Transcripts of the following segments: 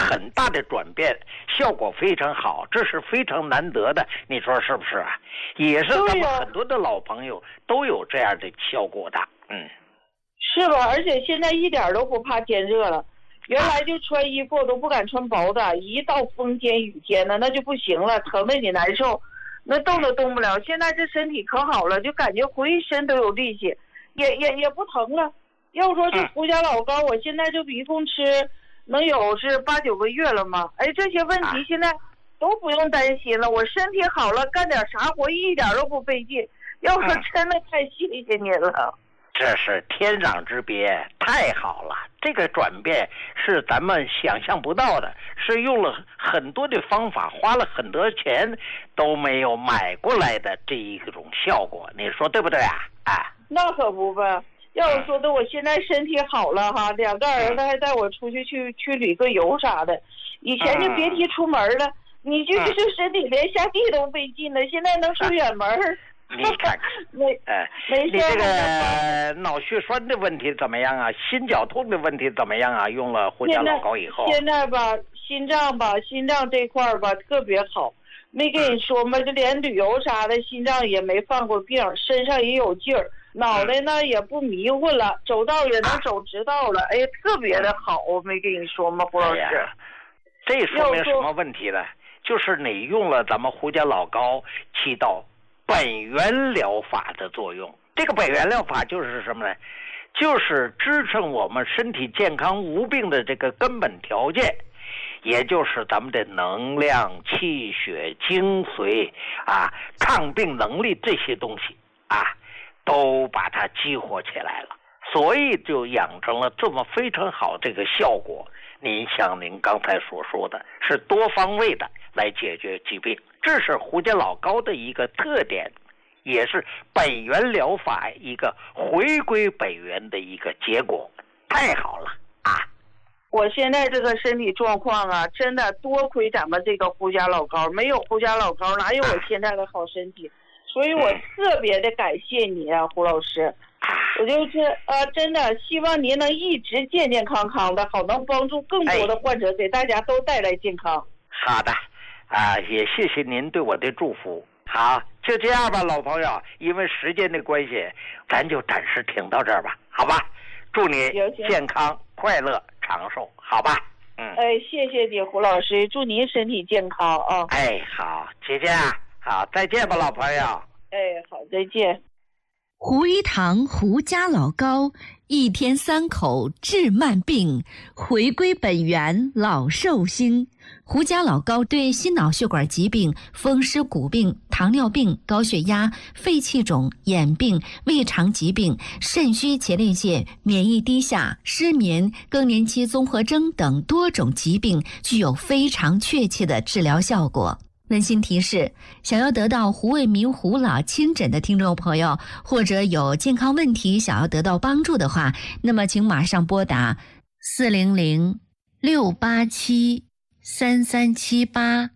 很大的转变，效果非常好，这是非常难得的，你说是不是啊？也是咱们很多的老朋友都有这样的效果的。 是吧？而且现在一点都不怕天热了，原来就穿衣服我都不敢穿薄的，一到风天雨天呢那就不行了，疼的你难受，那动都动不了。现在这身体可好了，就感觉浑身都有力气，也不疼了。要说这胡家老高，我现在就一共吃能有是8、9个月了嘛。哎，这些问题现在都不用担心了，我身体好了，干点啥活一点都不费劲。要说真的太谢谢您了。 这是天壤之别，太好了！这个转变是咱们想象不到的，是用了很多的方法，花了很多钱都没有买过来的这一种效果，你说对不对啊？ 那可不呗。要是说的我现在身体好了哈，2个儿子还带我出去旅个游啥的，以前就别提出门了，你就是身体连下地都费劲了，现在能出远门。 你看看，你这个脑血栓的问题怎么样啊？心绞痛的问题怎么样啊？用了胡家老高以后， 现在吧，心脏这块吧特别好，没跟你说吗？就连旅游啥的，心脏也没犯过病，身上也有劲儿，脑袋呢也不迷糊了，走道也能走直道了，哎，特别的好，我没跟你说吗，胡老师？ 这说明什么问题呢？就是你用了咱们胡家老高，起到本源疗法的作用。这个本源疗法就是什么呢？就是支撑我们身体健康无病的这个根本条件，也就是咱们的能量、气血、精髓抗病能力这些东西都把它激活起来了，所以就养成了这么非常好这个效果。您像您刚才所说的，是多方位的来解决疾病，这是胡家老高的一个特点，也是本源疗法一个回归本源的一个结果。太好了我现在这个身体状况真的多亏咱们这个胡家老高，没有胡家老高哪有我现在的好身体，所以我特别的感谢你胡老师。我就是真的希望您能一直健健康康的，好能帮助更多的患者，给大家都带来健康。 好的也谢谢您对我的祝福。好，就这样吧，老朋友，因为时间的关系，咱就暂时停到这儿吧，好吧？祝你健康、快乐、长寿，好吧？ 谢谢你，胡老师，祝您身体健康啊！ 好，姐姐好，再见吧，老朋友。 好，再见。 胡一堂胡家老高，1天3口治慢病，回归本源老寿星。胡家老高对心脑血管疾病、风湿骨病、糖尿病、高血压、肺气肿、眼病、胃肠疾病、肾虚前列腺、免疫低下、失眠、更年期综合征等多种疾病具有非常确切的治疗效果。温馨提示，想要得到胡卫民胡老亲诊的听众朋友，或者有健康问题想要得到帮助的话，那么请马上拨打400-687-3378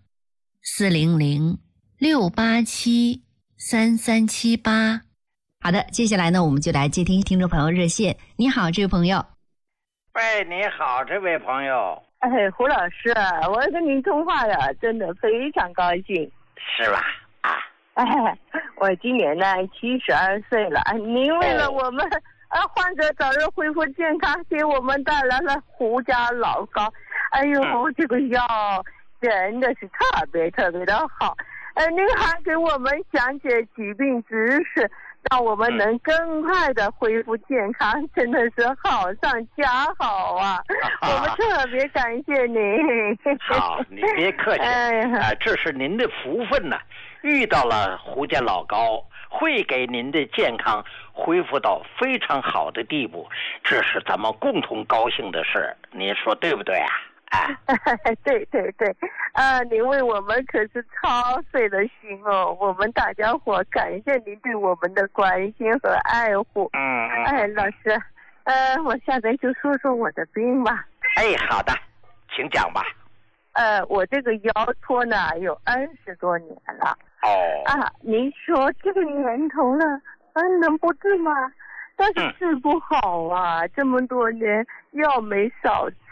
400-687-3378。好的，接下来呢，我们就来接听众朋友热线。你好，这位朋友。 喂，你好，这位朋友。 胡老师，我跟您通话了，真的非常高兴。 是吧？ 我今年呢72岁了，您为了我们患者早日恢复健康，给我们带来了胡家老高。这个药真的是特别特别的好。您还给我们讲解疾病知识，让我们能更快的恢复健康，真的是好上加好啊！我们特别感谢您。 好，你别客气，这是您的福分呢，遇到了胡家老高，会给您的健康恢复到非常好的地步，这是咱们共同高兴的事，您说对不对啊？ 对，您为我们可是操碎了心哦，我们大家伙感谢您对我们的关心和爱护。老师，我下边就说说我的病吧。 好的，请讲吧。 我这个腰托呢有20多年了。您说这个年头了，能不治吗？但是治不好啊，这么多年药没少吃。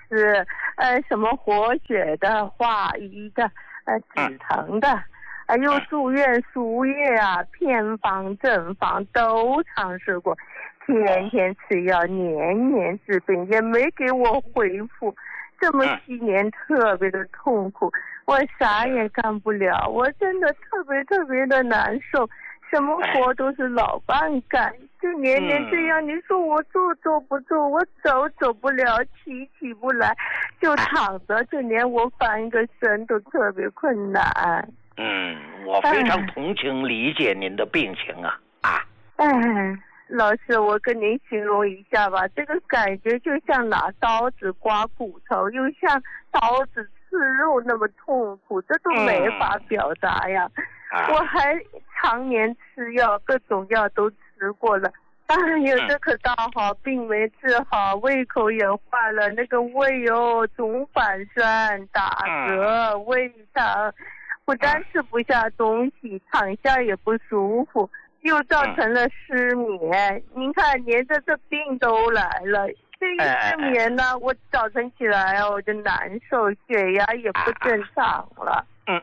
吃，什么活血的、化瘀的，止疼的，又住院输液啊，偏方正方都尝试过，天天吃药，年年治病，也没给我恢复。这么7年特别的痛苦，我啥也干不了，我真的特别的难受，什么活都是老伴干，就年年这样，你说我做不做，我走不了，起不来，就躺着，就连我翻个身都特别困难。 我非常同情理解您的病情啊。 老师，我跟您形容一下吧，这个感觉就像拿刀子刮骨头，又像刀子刺肉那么痛苦，这都没法表达呀。我还常年吃药，各种药都吃过了，这可倒好，病没治好，胃口也坏了，那个胃总反酸、打嗝、胃疼，不但吃不下东西，躺下也不舒服，又造成了失眠。您看，连着这病都来了。这一失眠呢，我早晨起来我就难受，血压也不正常了。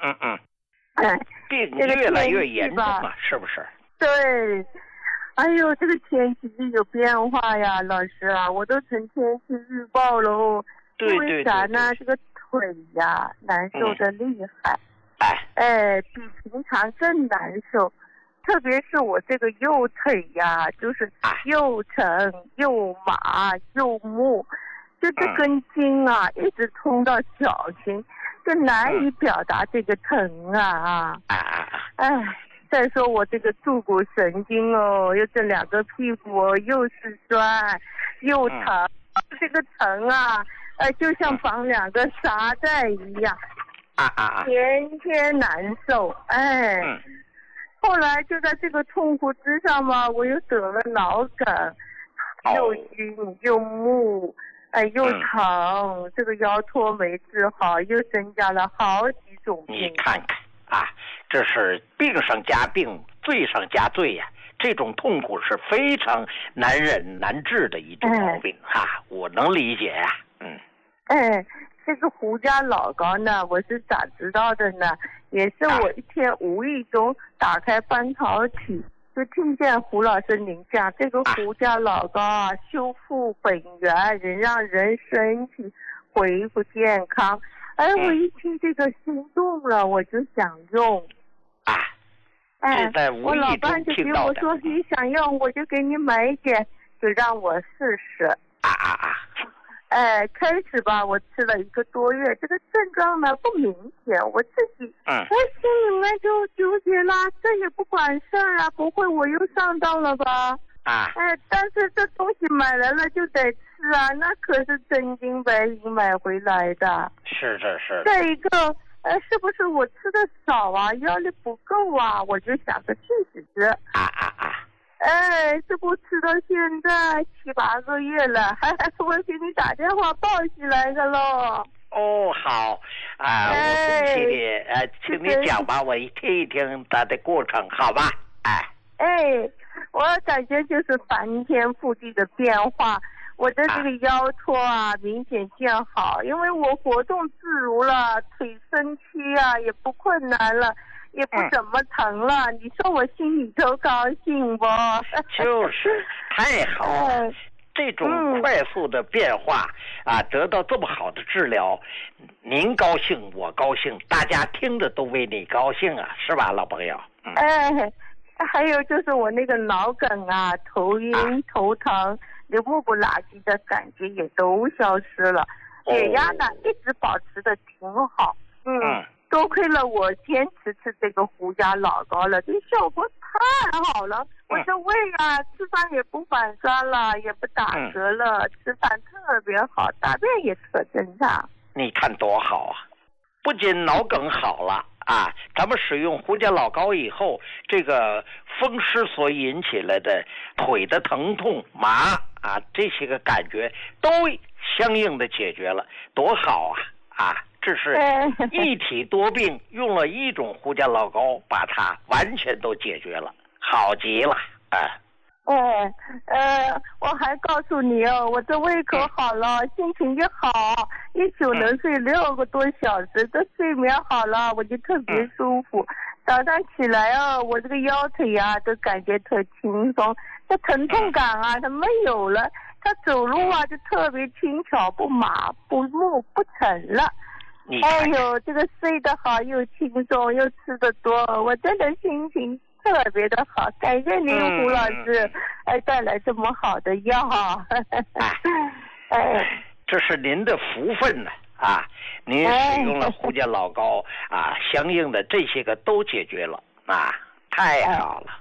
病越来越严重了，是不是？ 对，这个天气有变化呀，老师啊，我都成天气预报喽。因为啥呢？这个腿呀难受的厉害，比平常更难受。特别是我这个右腿呀，就是又沉又麻又木，就这根筋啊，一直通到脚心，就难以表达这个疼啊。再说我这个坐骨神经又这2个屁股又是酸又疼，这个疼啊，就像绑2个沙袋一样，天天难受。后来就在这个痛苦之上嘛，我又得了脑梗，又晕又木，又疼，这个腰托没治好，又增加了好几种病。 你看看这是病上加病，罪上加罪呀！这种痛苦是非常难忍难治的一种毛病我能理解呀。 这个胡家老高呢，我是咋知道的呢？也是我一天无意中打开翻陶体，就听见胡老师您讲这个胡家老高修复本源，能让人身体恢复健康。我一听这个心动了，我就想用。我老伴就给我说，你想用我就给你买一点，就让我试试。开始吧，我吃了1个多月，这个症状呢不明显，我自己心里面就纠结啦，这也不管事儿啊，不会我又上当了吧？但是这东西买来了就得吃啊，那可是真金白银买回来的。是。再一个，是不是我吃的少啊，药力不够啊？我就想着去死。这不吃到现在7、8个月了，我给你打电话报喜来的喽。 好我恭喜你，请你讲吧，我听一听它的过程，好吧？ 我感觉就是翻天覆地的变化，我的这个腰托明显见好，因为我活动自如了，腿伸屈也不困难了。也不怎么疼了，你说我心里头高兴不？ 就是太好了，这种快速的变化得到这么好的治疗，您高兴我高兴，大家听着都为你高兴是吧，老朋友？ 还有就是我那个脑梗头晕头疼，流不不拉几的感觉也都消失了，血压呢一直保持的挺好。多亏了我坚持吃这个胡家老高了，这效果太好了。我的胃吃饭也不反酸了，也不打嗝了，吃饭特别好，大便也特正常。 你看多好啊！不仅脑梗好了咱们使用胡家老高以后，这个风湿所引起来的腿的疼痛麻这些个感觉都相应的解决了，多好这是一体多病，用了一种胡家老高把它完全都解决了，好极了我还告诉你哦，我这胃口好了，心情也好，一宿能睡6个多小时，这睡眠好了，我就特别舒服。早上起来哦，我这个腰腿啊都感觉特轻松，这疼痛感啊它没有了，它走路啊就特别轻巧，不麻不木不沉了。哎呦，这个睡得好又轻松又吃得多，我真的心情特别的好，感谢您胡老师，带来这么好的药。 这是您的福分呢啊！您使用了胡家老膏啊，相应的这些个都解决了啊，太好了。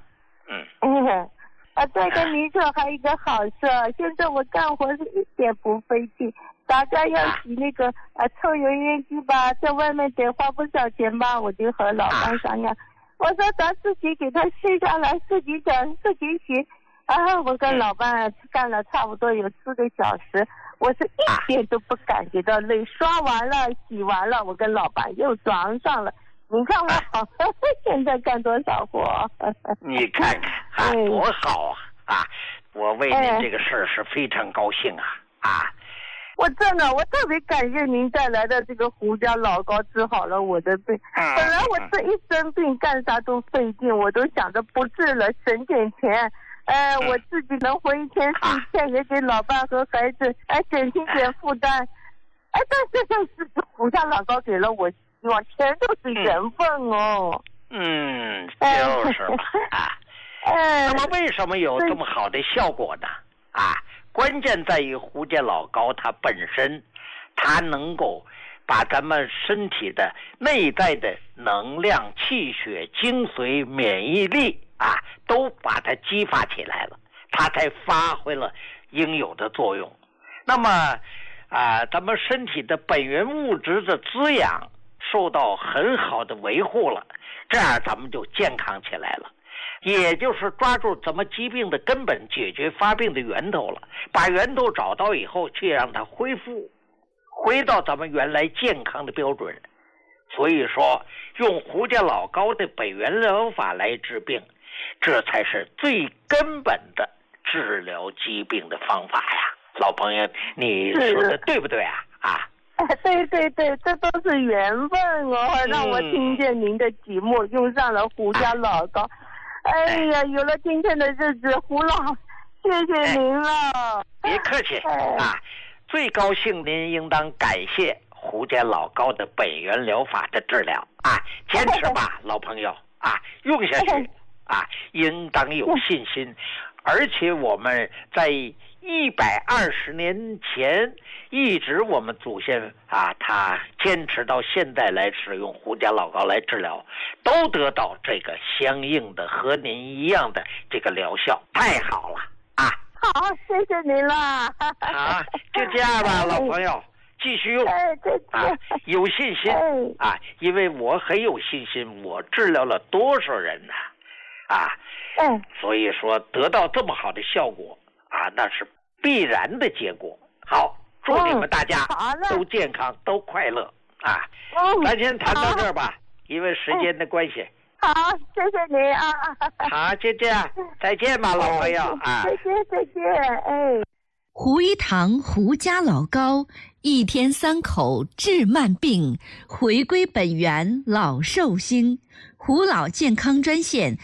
再跟您说还有一个好事，现在我干活是一点不费劲。大家要洗那个抽油烟机吧，在外面得花不少钱吧，我就和老板商量。我说咱自己给他卸下来，自己整自己洗。我跟老伴干了差不多有4个小时，我是一点都不感觉到累。刷完了洗完了，我跟老伴又装上了。你看我好现在干多少活。 你看看多好啊！我为您这个事儿是非常高兴啊！ 我特别感谢您带来的这个胡家老膏治好了我的病。本来我这一生病干啥都费劲，我都想着不治了，省点钱。我自己能活1天是1天，也给老伴和孩子减轻点负担。但是这是胡家老膏给了我希望，全都是缘分哦。 就是嘛那么为什么有这么好的效果呢？关键在于胡家老膏它本身，它能够把咱们身体的内在的能量、气血、精髓、免疫力都把它激发起来了，它才发挥了应有的作用。那么咱们身体的本源物质的滋养受到很好的维护了，这样咱们就健康起来了。也就是抓住咱们疾病的根本，解决发病的源头了，把源头找到以后，去让它恢复，回到咱们原来健康的标准。所以说，用胡家老膏的本源疗法来治病，这才是最根本的治疗疾病的方法呀。老朋友，你说的对不对对，这都是缘分哦，让我听见您的节目，用上了胡家老膏。有了今天的日子，胡老，谢谢您了。 别客气最高兴您应当感谢胡家老膏的本源疗法的治疗坚持吧，老朋友用下去应当有信心。而且我们在120年前一直我们祖先他坚持到现在来使用胡家老膏来治疗，都得到这个相应的和您一样的这个疗效，太好了好，谢谢您了就这样吧，老朋友，继续用有信心因为我很有信心，我治疗了多少人呢所以说得到这么好的效果那是必然的结果。好，祝你们大家都健康都快乐咱先谈到这儿吧，因为时间的关系。 好，谢谢您好，就这样，再见吧，老朋友再见胡一堂胡家老膏，1天3口治慢病，回归本源老寿星。胡老健康专线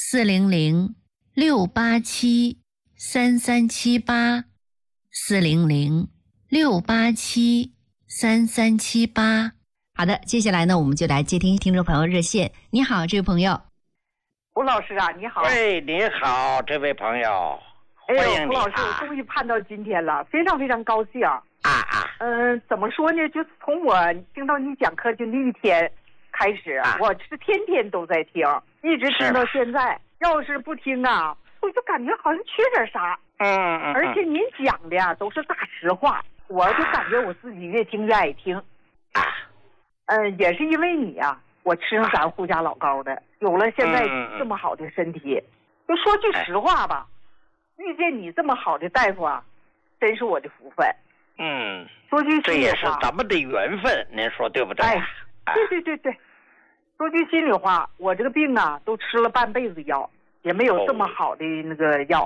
400-687-3378，400-687-3378。好的，接下来呢，我们就来接听众朋友热线。你好，这位朋友。 胡老师你好。 你好，这位朋友，欢迎你胡老师，我终于盼到今天了，非常非常高兴怎么说呢？就是从我听到你讲课就那一天开始我是天天都在听，一直听到现在。要是不听我就感觉好像缺点啥。而且您讲的都是大实话，我就感觉我自己越听越爱听。也是因为你我吃上咱胡家老膏的，有了现在这么好的身体。就说句实话吧，遇见你这么好的大夫真是我的福分。说句心里话， 这也是咱们的缘分，您说对不对？ 对。说句心里话，我这个病都吃了半辈子药，也没有这么好的那个药。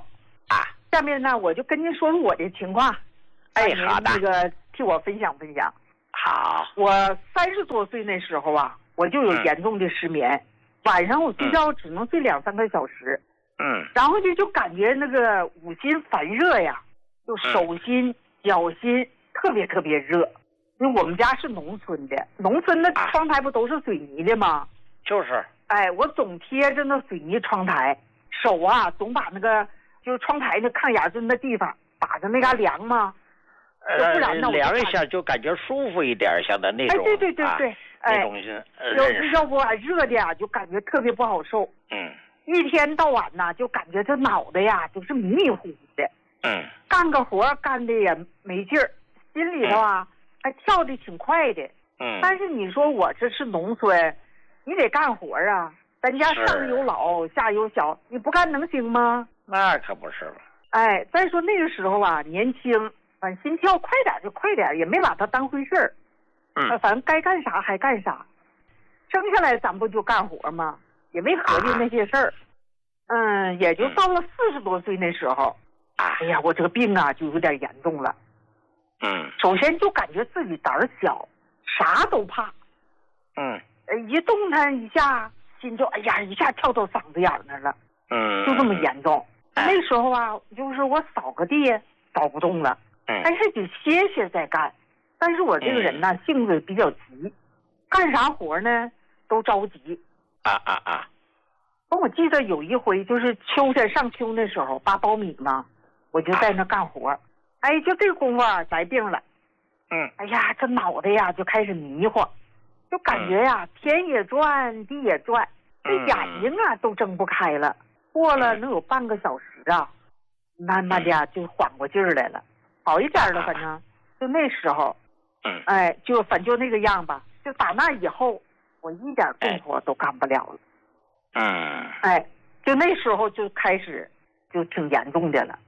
下面呢，我就跟您说说我的情况。 好的。 那个替我分享分享。 好。 我30多岁那时候啊，我就有严重的失眠，晚上我睡觉只能睡2-3个小时。然后就感觉那个五心烦热呀，就手心、脚心特别特别热。因为我们家是农村的，农村的窗台不都是水泥的吗？ 就是。 我总贴着那水泥窗台，手啊总把那个就是窗台那炕沿子那地方打着那嘎凉嘛，不然呢凉一下就感觉舒服一点，像的那种。 对， 那种要不热的呀，就感觉特别不好受。一天到晚呐，就感觉这脑袋呀都是迷迷糊糊的。干个活干的也没劲儿，心里头啊还跳的挺快的。但是你说我这是农村，你得干活啊，咱家上有老下有小，你不干能行吗？ 那可不是了。 再说那个时候啊，年轻，反正心跳快点就快点，也没把它当回事儿。反正该干啥还干啥，生下来咱不就干活吗？也没合计那些事儿。也就到了40多岁那时候，哎呀，我这个病啊就有点严重了。首先就感觉自己胆儿小，啥都怕。一动弹一下，心就哎呀一下跳到嗓子眼那儿了。就这么严重。那时候啊，就是我扫个地扫不动了，但是得歇歇再干。但是我这个人呢，性子比较急，干啥活呢都着急。我记得有一回就是秋天上秋那时候扒苞米嘛，我就在那干活。就这功夫来病了。哎呀，这脑袋呀就开始迷糊，就感觉呀天也转地也转，这眼睛啊都睁不开了。过了能有半个小时啊，慢慢的就缓过劲儿来了，好一点了。反正就那时候，就反正就那个样吧。就打那以后，我一点动活都干不了了。就那时候就开始就挺严重的了。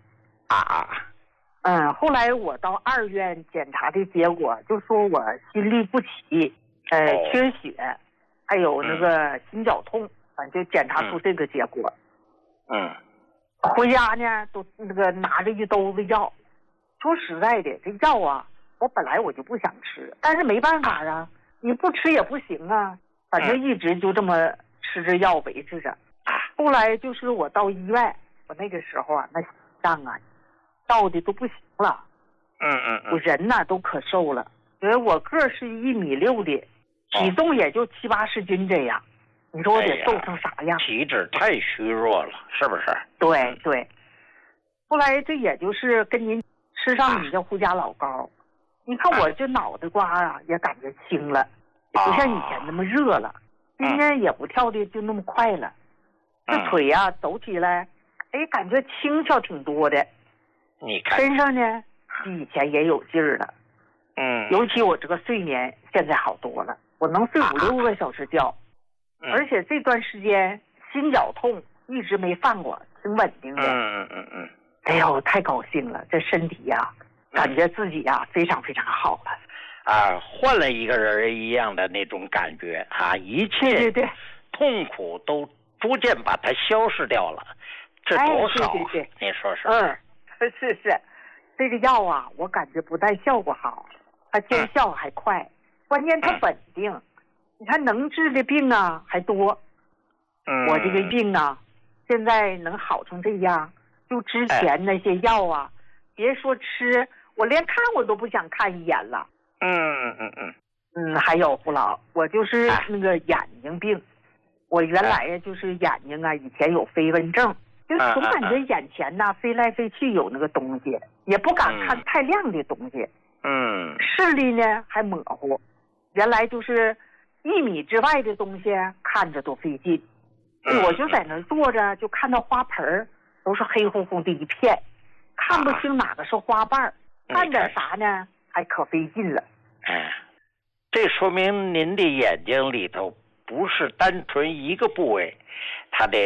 后来我到2院检查的结果就说我心律不齐，缺血，还有那个心绞痛，反正就检查出这个结果。回家呢都那个拿着一兜子药。说实在的，这药啊，我本来我就不想吃，但是没办法啊，你不吃也不行啊，反正一直就这么吃着药维持着。后来就是我到医院，我那个时候啊，那心脏啊到的都不行了。我人呢都可瘦了，因为我个是1.6米的，体重也就70-80斤这样。你说我得瘦成啥样？ 体质太虚弱了，是不是？ 对。后来这也就是跟您吃上你的胡家老膏，你看我这脑袋瓜啊也感觉轻了，也不像以前那么热了，心呢也不跳的就那么快了。这腿啊走起来，感觉轻巧挺多的。 你看身上呢比以前也有劲儿了。尤其我这个睡眠现在好多了，我能睡5-6个小时觉。而且这段时间心绞痛一直没犯过，挺稳定的。哎呦，太高兴了，这身体呀，感觉自己呀非常非常好了。 换了一个人一样的那种感觉一切痛苦都逐渐把它消失掉了，这多好！你说说。 是，这个药啊，我感觉不但效果好，它见效还快，关键它稳定。你看能治的病啊还多。我这个病啊现在能好成这样，就之前那些药啊，别说吃，我连看我都不想看一眼了。还有胡老，我就是那个眼睛病。我原来呀就是眼睛啊以前有飞蚊症，就总感觉眼前呐飞来飞去有那个东西，也不敢看太亮的东西。视力呢还模糊，原来就是1米之外的东西看着都费劲。我就在那坐着，就看到花盆都是黑乎乎的一片，看不清哪个是花瓣，看点啥呢还可费劲了。 这说明您的眼睛里头不是单纯一个部位，它的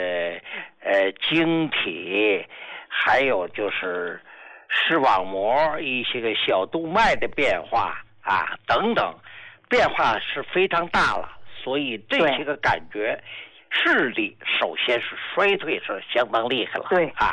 晶体，还有就是视网膜一些个小动脉的变化等等，变化是非常大了，所以这些个感觉视力首先是衰退是相当厉害了。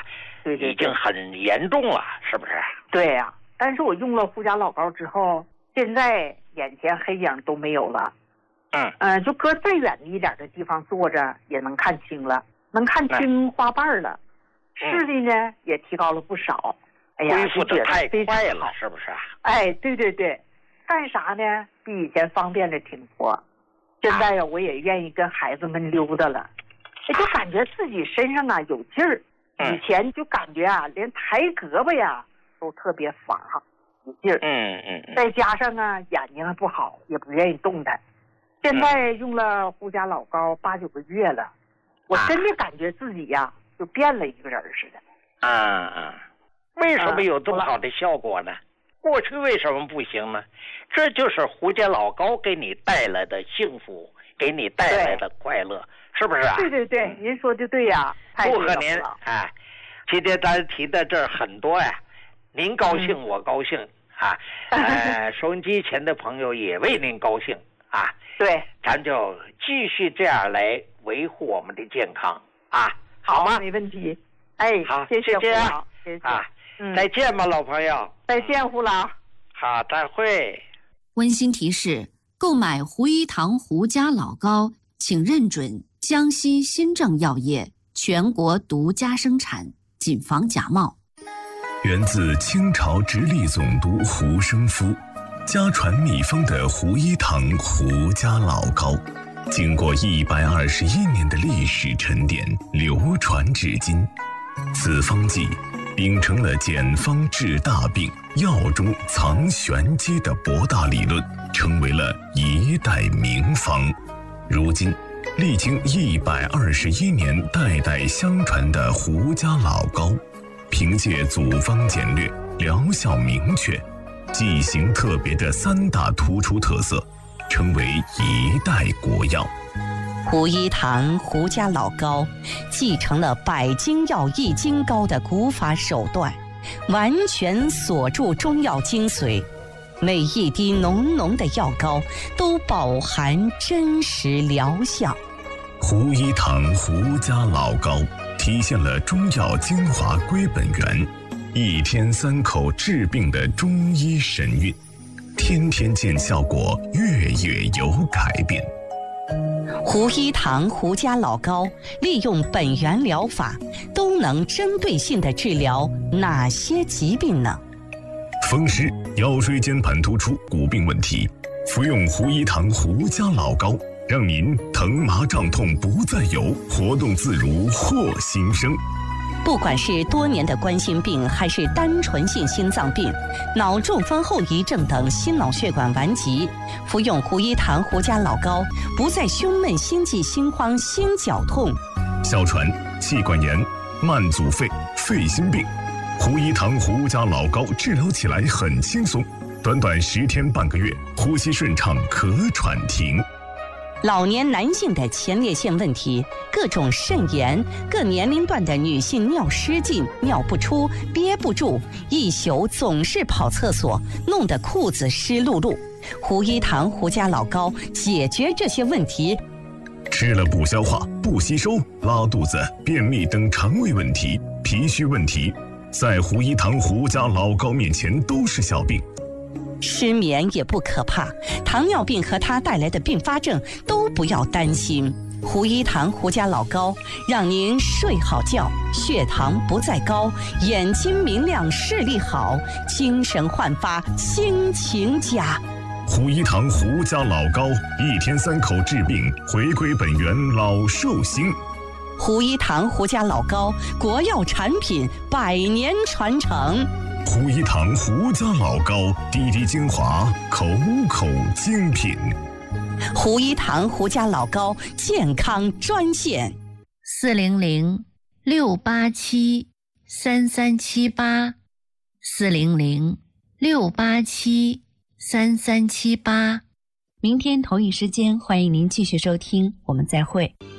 对， 已经很严重了，是不是？ 对呀，但是我用了胡家老膏之后，现在眼前黑影都没有了。就搁再远一点的地方坐着也能看清了，能看清花瓣了，视力呢也提高了不少。哎呀， 恢复的太快了，是不是？ 哎，对，干啥呢？比以前方便的挺多。现在呀，我也愿意跟孩子们溜达了，就感觉自己身上啊有劲儿。以前就感觉啊，连抬胳膊呀都特别乏，有劲儿。再加上啊，眼睛还不好，也不愿意动弹。现在用了胡家老膏8、9个月了，我真的感觉自己呀就变了一个人似的。 为什么有这么好的效果呢？过去为什么不行呢？这就是胡家老膏给你带来的幸福，给你带来的快乐，是不是啊？ 对，您说的对呀。 祝贺您啊！今天咱提的这儿很多呀，您高兴我高兴啊，收音机前的朋友也为您高兴啊。 对， 咱就继续这样来维护我们的健康啊，好吗？ 没问题。哎， 好， 谢谢胡老， 谢谢啊。再见吧，老朋友。 再见，胡老。 好，再会。 温馨提示：购买胡一堂胡家老膏，请认准江西新政药业全国独家生产，谨防假冒。 源自清朝直隶总督胡生夫，家传秘方的胡一堂胡家老膏，经过121年的历史沉淀，流传至今。此方剂秉承了简方治大病、药中藏玄机的博大理论，成为了一代名方。如今历经121年代代相传的胡家老膏，凭借组方简略、疗效明确、剂型特别的3大突出特色，成为一代国药。 胡一堂胡家老膏继承了百金药易筋膏的古法手段，完全锁住中药精髓，每一滴浓浓的药膏都饱含真实疗效。 胡一堂胡家老膏体现了中药精华归本源，1天3口治病的中医神韵，天天见效果，月月有改变。 胡一堂胡家老膏利用本源疗法，都能针对性地治疗哪些疾病呢？ 风湿、腰椎间盘突出、骨病问题，服用胡一堂胡家老膏，让您疼麻胀痛不再有，活动自如获新生。 不管是多年的冠心病，还是单纯性心脏病、脑中风后遗症等心脑血管顽疾，服用胡一堂胡家老膏，不再胸闷、心悸、心慌、心绞痛。 哮喘、气管炎、慢阻肺、肺心病，胡一堂胡家老膏治疗起来很轻松，短短10天半个月，呼吸顺畅，咳喘停。 老年男性的前列腺问题、各种肾炎、各年龄段的女性尿失禁、尿不出、憋不住，一宿总是跑厕所，弄得裤子湿漉漉。胡一堂胡家老膏解决这些问题。 吃了不消化、不吸收、拉肚子、便秘等肠胃问题、脾虚问题，在胡一堂胡家老膏面前都是小病。 失眠也不可怕，糖尿病和它带来的并发症都不要担心。胡一堂胡家老膏让您睡好觉，血糖不再高，眼睛明亮，视力好，精神焕发，心情佳。 胡一堂胡家老膏，1天3口治病，回归本源，老寿星。 胡一堂胡家老膏，国药产品，100年传承。 胡一堂胡家老膏，滴滴精华，口口精品。 胡一堂胡家老膏健康专线 400-687-3378，400-687-3378。明天同一时间，欢迎您继续收听，我们再会。